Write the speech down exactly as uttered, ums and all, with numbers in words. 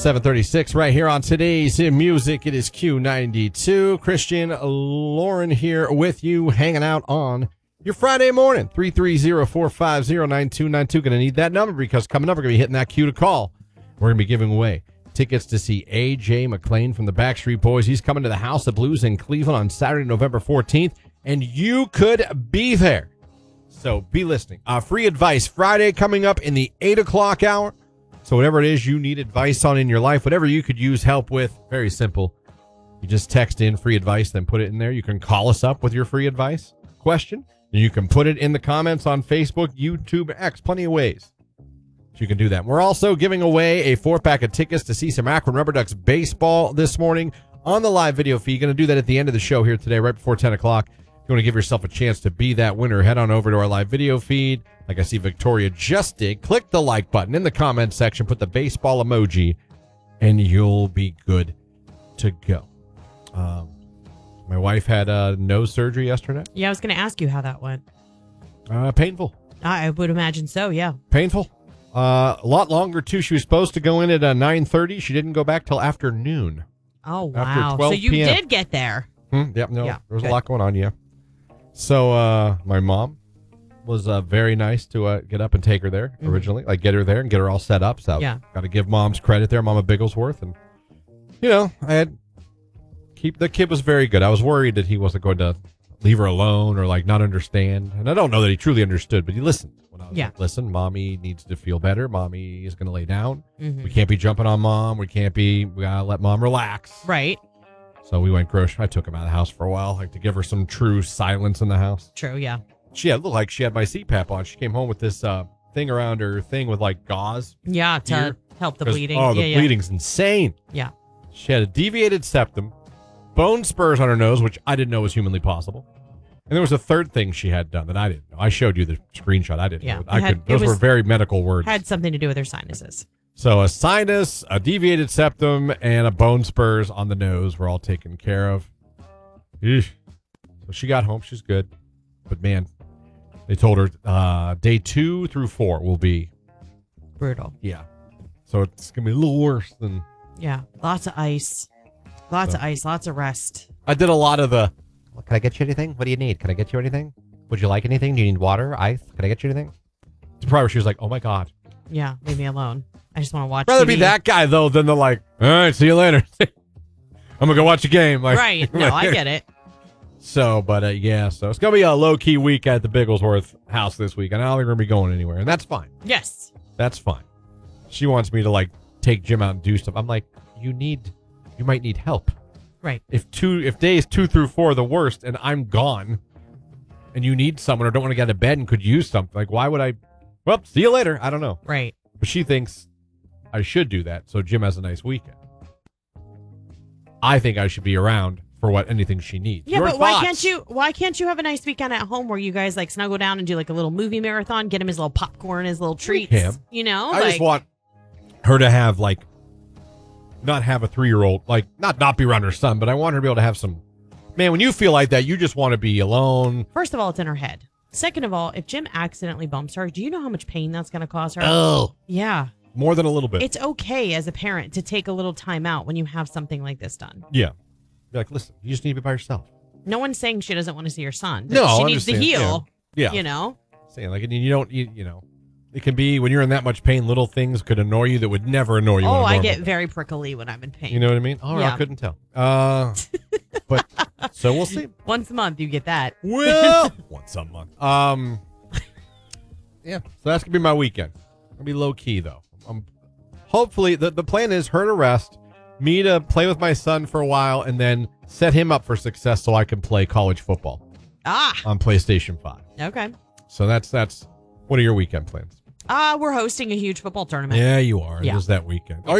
seven thirty-six right here on Today's Music. It is Q ninety-two. Christian Lauren here with you, hanging out on your Friday morning. three three zero, four five zero, nine two nine two. Going to need that number because coming up, we're going to be hitting that Q to call. We're going to be giving away tickets to see A J McLean from the Backstreet Boys. He's coming to the House of Blues in Cleveland on Saturday, November fourteenth, and you could be there. So be listening. Uh, free advice Friday coming up in the eight o'clock hour. So whatever it is you need advice on in your life, whatever you could use help with, very simple. You just text in free advice, then put it in there. You can call us up with your free advice question. You can put it in the comments on Facebook, YouTube, X, plenty of ways you can do that. We're also giving away a four-pack of tickets to see some Akron Rubber Ducks baseball this morning on the live video feed. Going to do that at the end of the show here today, right before ten o'clock. If you want to give yourself a chance to be that winner, head on over to our live video feed. Like I see Victoria just did. Click the like button in the comment section, put the baseball emoji, and you'll be good to go. Um, my wife had uh, nose surgery yesterday. Yeah, I was going to ask you how that went. Uh, painful. I would imagine so, yeah. Painful. Uh, a lot longer, too. She was supposed to go in at uh, nine thirty. She didn't go back till after noon. Oh, wow. After twelve So you p.m. did get there. Hmm, yep, no, Yeah, there was good. a lot going on, yeah. So uh, my mom was uh, very nice to uh, get up and take her there Mm-hmm. originally, like get her there and get her all set up. So Yeah. got to give Mom's credit there, Mama Bigglesworth. And, you know, I had keep the kid was very good. I was worried that he wasn't going to leave her alone or like not understand. And I don't know that he truly understood, but he listened. When I was Yeah. like, listen, Mommy needs to feel better. Mommy is going to lay down. Mhm. We can't be jumping on Mom. We can't be, we got to let Mom relax. Right. So we went grocery. I took him out of the house for a while, like to give her some true silence in the house. True, yeah. She had looked like she had my C PAP on. She came home with this uh, thing around her thing with like gauze. Yeah, to Here. help the 'Cause, bleeding. Oh, the yeah, bleeding's insane. Yeah. She had a deviated septum, bone spurs on her nose, which I didn't know was humanly possible. And there was a third thing she had done that I didn't know. I showed you the screenshot. I didn't Yeah, know. I it had- could. Those it were was- very medical words. Yeah. Had something to do with her sinuses. So a sinus, a deviated septum, and a bone spurs on the nose were all taken care of. Eesh. So she got home. She's good. But, man, they told her uh, day two through four will be, Brutal. yeah. So it's going to be a little worse than... Yeah. Lots of ice. Lots So- of ice. Lots of rest. I did a lot of the, well, can I get you anything? What do you need? Can I get you anything? Would you like anything? Do you need water? Ice? Can I get you anything? It's probably where she was like, oh, my God. Yeah. Leave me alone. I just want to watch I'd rather T V. be that guy, though, than the like, all right, see you later. I'm going to go watch a game. Like, Right. No, I get it. So, but uh, yeah, so it's going to be a low-key week at the Bigglesworth house this week. And I don't think we're going to be going anywhere. And that's fine. Yes. That's fine. She wants me to, like, take Jim out and do stuff. I'm like, you need, you might need help. Right. If two, if days two through four are the worst and I'm gone and you need someone or don't want to get out of bed and could use something, like, why would I, well, see you later. I don't know. Right. But she thinks I should do that so Jim has a nice weekend. I think I should be around for what anything she needs. Yeah, Your but why thoughts? can't you? Why can't you have a nice weekend at home where you guys like snuggle down and do like a little movie marathon? Get him his little popcorn, his little treats. can. You know, I like, just want her to have like, not have a three-year-old, like not not be around her son, but I want her to be able to have some. Man, when you feel like that, you just want to be alone. First of all, it's in her head. Second of all, if Jim accidentally bumps her, do you know how much pain that's going to cause her? Oh, Yeah. more than a little bit. It's okay as a parent to take a little time out when you have something like this done. Yeah, be like, listen, you just need to be by yourself. No one's saying she doesn't want to see her son. but No, she I needs to understand. heal. Yeah, You know? saying like, and you don't, you, you know, it can be when you're in that much pain, little things could annoy you that would never annoy you. on a Oh, I normal get day. very prickly when I'm in pain. You know what I mean? Oh, Yeah. I couldn't tell. Uh, but so we'll see. Once a month, you get that. Well, once a month. Um, yeah. So that's gonna be my weekend. Gonna be low key though. Um, hopefully the the plan is her to rest, me to play with my son for a while, and then set him up for success so I can play college football Ah, on PlayStation five. okay. So that's that's what are your weekend plans? Uh, we're hosting a huge football tournament. Yeah, you are. Yeah. It is that weekend.